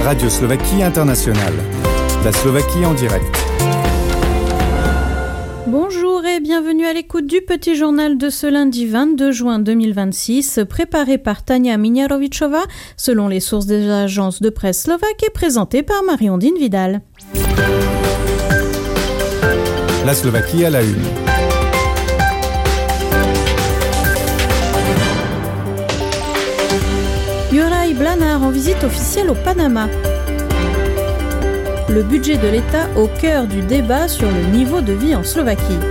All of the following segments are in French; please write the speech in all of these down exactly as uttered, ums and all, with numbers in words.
Radio Slovaquie Internationale. La Slovaquie en direct. Bonjour et bienvenue à l'écoute du petit journal de ce lundi vingt-deux juin deux mille vingt-six, préparé par Tania Miniarovičová, selon les sources des agences de presse slovaques et présenté par Marie-Ondine Vidal. La Slovaquie à la une. Juraj Blanár en visite officielle au Panama. Le budget de l'État au cœur du débat sur le niveau de vie en Slovaquie.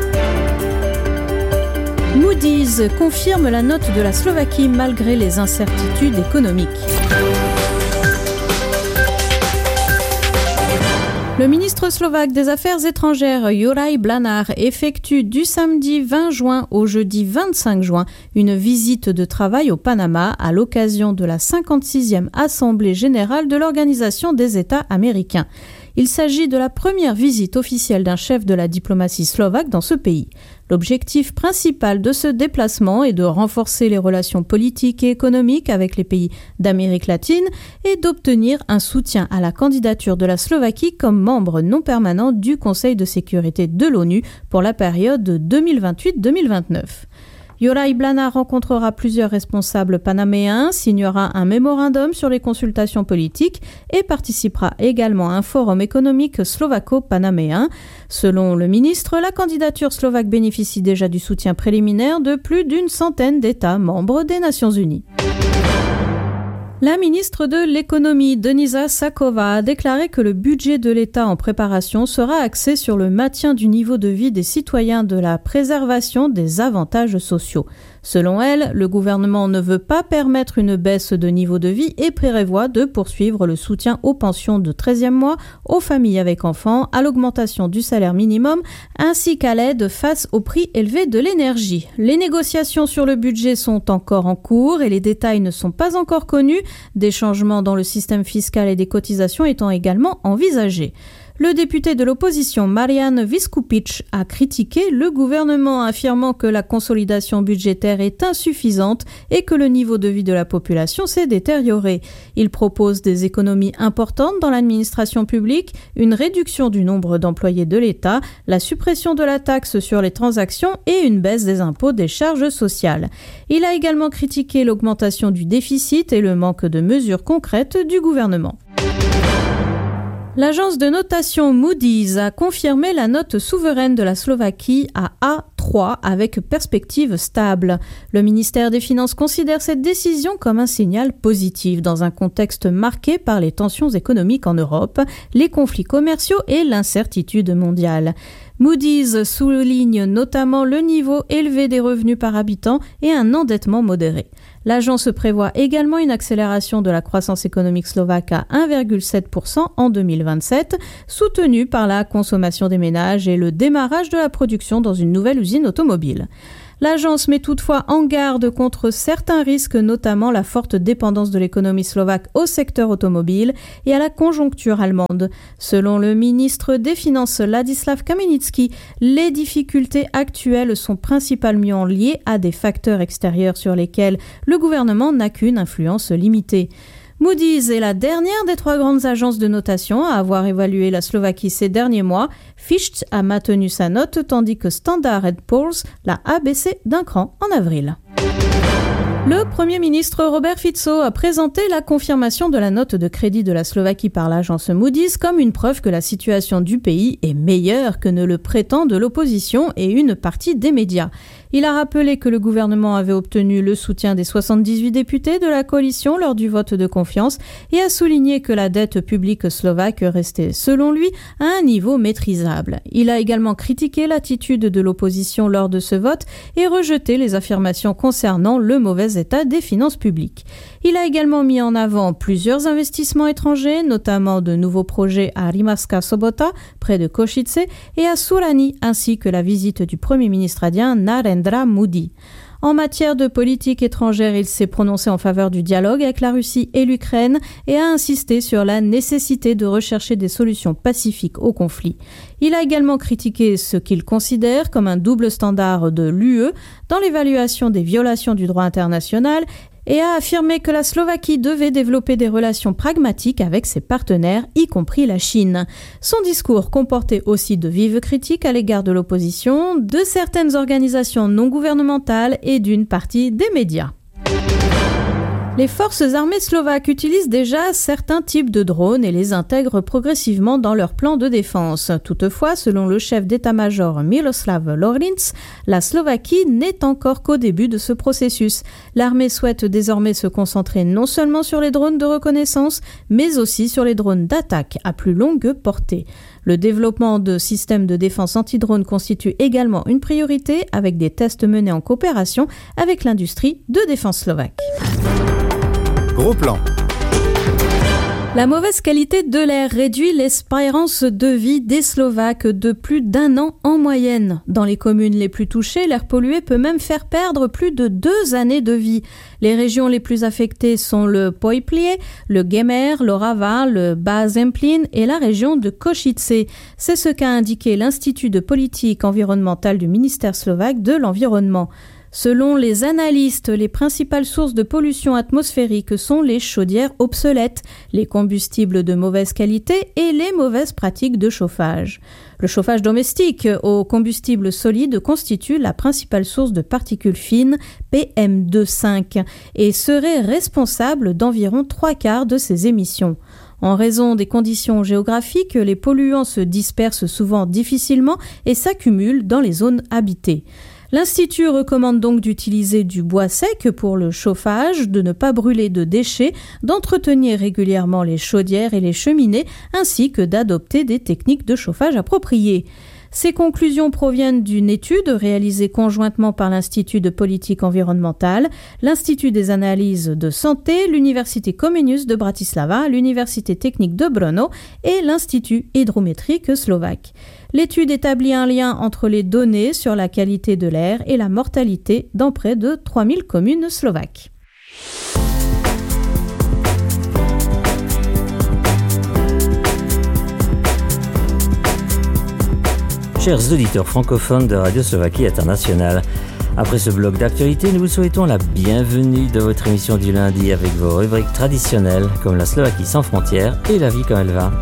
Moody's confirme la note de la Slovaquie malgré les incertitudes économiques. Le ministre slovaque des Affaires étrangères Juraj Blanár effectue du samedi vingt juin au jeudi vingt-cinq juin une visite de travail au Panama à l'occasion de la cinquante-sixième Assemblée générale de l'Organisation des États américains. Il s'agit de la première visite officielle d'un chef de la diplomatie slovaque dans ce pays. L'objectif principal de ce déplacement est de renforcer les relations politiques et économiques avec les pays d'Amérique latine et d'obtenir un soutien à la candidature de la Slovaquie comme membre non permanent du Conseil de sécurité de l'ONU pour la période deux mille vingt-huit à deux mille vingt-neuf. Juraj Blanár rencontrera plusieurs responsables panaméens, signera un mémorandum sur les consultations politiques et participera également à un forum économique slovaco-panaméen. Selon le ministre, la candidature slovaque bénéficie déjà du soutien préliminaire de plus d'une centaine d'États membres des Nations Unies. La ministre de l'économie, Denisa Sáková, a déclaré que le budget de l'État en préparation sera axé sur le maintien du niveau de vie des citoyens de la préservation des avantages sociaux. Selon elle, le gouvernement ne veut pas permettre une baisse de niveau de vie et prévoit de poursuivre le soutien aux pensions de treizième mois, aux familles avec enfants, à l'augmentation du salaire minimum, ainsi qu'à l'aide face au prix élevé de l'énergie. Les négociations sur le budget sont encore en cours et les détails ne sont pas encore connus, des changements dans le système fiscal et des cotisations étant également envisagés. Le député de l'opposition Marian Viskupič a critiqué le gouvernement, affirmant que la consolidation budgétaire est insuffisante et que le niveau de vie de la population s'est détérioré. Il propose des économies importantes dans l'administration publique, une réduction du nombre d'employés de l'État, la suppression de la taxe sur les transactions et une baisse des impôts des charges sociales. Il a également critiqué l'augmentation du déficit et le manque de mesures concrètes du gouvernement. L'agence de notation Moody's a confirmé la note souveraine de la Slovaquie à A trois avec perspective stable. Le ministère des Finances considère cette décision comme un signal positif dans un contexte marqué par les tensions économiques en Europe, les conflits commerciaux et l'incertitude mondiale. Moody's souligne notamment le niveau élevé des revenus par habitant et un endettement modéré. L'agence prévoit également une accélération de la croissance économique slovaque à un virgule sept pour cent en deux mille vingt-sept, soutenue par la consommation des ménages et le démarrage de la production dans une nouvelle usine automobile. L'agence met toutefois en garde contre certains risques, notamment la forte dépendance de l'économie slovaque au secteur automobile et à la conjoncture allemande. Selon le ministre des Finances Ladislav Kamenický, les difficultés actuelles sont principalement liées à des facteurs extérieurs sur lesquels le gouvernement n'a qu'une influence limitée. Moody's est la dernière des trois grandes agences de notation à avoir évalué la Slovaquie ces derniers mois. Fitch a maintenu sa note tandis que Standard and Poor's l'a abaissée d'un cran en avril. Le Premier ministre Robert Fico a présenté la confirmation de la note de crédit de la Slovaquie par l'agence Moody's comme une preuve que la situation du pays est meilleure que ne le prétendent l'opposition et une partie des médias. Il a rappelé que le gouvernement avait obtenu le soutien des soixante-dix-huit députés de la coalition lors du vote de confiance et a souligné que la dette publique slovaque restait, selon lui, à un niveau maîtrisable. Il a également critiqué l'attitude de l'opposition lors de ce vote et rejeté les affirmations concernant le mauvais état des finances publiques. Il a également mis en avant plusieurs investissements étrangers, notamment de nouveaux projets à Rimavská Sobota, près de Košice, et à Surani, ainsi que la visite du Premier ministre indien Narendra Modi. En matière de politique étrangère, il s'est prononcé en faveur du dialogue avec la Russie et l'Ukraine et a insisté sur la nécessité de rechercher des solutions pacifiques au conflit. Il a également critiqué ce qu'il considère comme un double standard de l'U E dans l'évaluation des violations du droit international et a affirmé que la Slovaquie devait développer des relations pragmatiques avec ses partenaires, y compris la Chine. Son discours comportait aussi de vives critiques à l'égard de l'opposition, de certaines organisations non gouvernementales et d'une partie des médias. Les forces armées slovaques utilisent déjà certains types de drones et les intègrent progressivement dans leur plan de défense. Toutefois, selon le chef d'état-major Miroslav Lorinc, la Slovaquie n'est encore qu'au début de ce processus. L'armée souhaite désormais se concentrer non seulement sur les drones de reconnaissance, mais aussi sur les drones d'attaque à plus longue portée. Le développement de systèmes de défense anti-drone constitue également une priorité avec des tests menés en coopération avec l'industrie de défense slovaque. Gros plan. La mauvaise qualité de l'air réduit l'espérance de vie des Slovaques de plus d'un an en moyenne. Dans les communes les plus touchées, l'air pollué peut même faire perdre plus de deux années de vie. Les régions les plus affectées sont le Poiplie, le Gemer, l'Orava, le Bas-Zemplín et la région de Košice. C'est ce qu'a indiqué l'Institut de politique environnementale du ministère slovaque de l'Environnement. Selon les analystes, les principales sources de pollution atmosphérique sont les chaudières obsolètes, les combustibles de mauvaise qualité et les mauvaises pratiques de chauffage. Le chauffage domestique au combustible solide constitue la principale source de particules fines P M deux virgule cinq et serait responsable d'environ trois quarts de ces émissions. En raison des conditions géographiques, les polluants se dispersent souvent difficilement et s'accumulent dans les zones habitées. L'Institut recommande donc d'utiliser du bois sec pour le chauffage, de ne pas brûler de déchets, d'entretenir régulièrement les chaudières et les cheminées, ainsi que d'adopter des techniques de chauffage appropriées. Ces conclusions proviennent d'une étude réalisée conjointement par l'Institut de politique environnementale, l'Institut des analyses de santé, l'Université Comenius de Bratislava, l'Université technique de Brno et l'Institut hydrométrique slovaque. L'étude établit un lien entre les données sur la qualité de l'air et la mortalité dans près de trois mille communes slovaques. Chers auditeurs francophones de Radio Slovaquie Internationale, après ce bloc d'actualité, nous vous souhaitons la bienvenue dans votre émission du lundi avec vos rubriques traditionnelles comme la Slovaquie sans frontières et la vie comme elle va.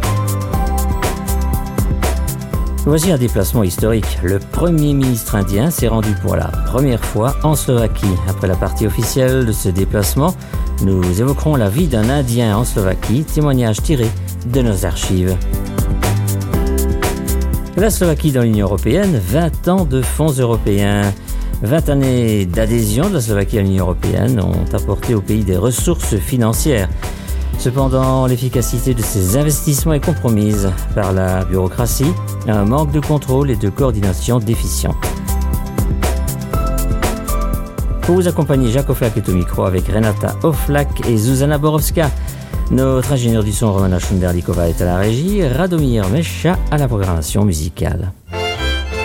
Voici un déplacement historique. Le Premier ministre indien s'est rendu pour la première fois en Slovaquie. Après la partie officielle de ce déplacement, nous évoquerons la vie d'un Indien en Slovaquie, témoignage tiré de nos archives. La Slovaquie dans l'Union européenne, vingt ans de fonds européens. vingt années d'adhésion de la Slovaquie à l'Union européenne ont apporté au pays des ressources financières. Cependant, l'efficacité de ces investissements est compromise par la bureaucratie, un manque de contrôle et de coordination déficient. Pour vous accompagner, Jacques Oflak est au micro avec Renata Oflak et Zuzana Borowska. Notre ingénieur du son Romana Šunderlíková est à la régie, Radomír Meša à la programmation musicale.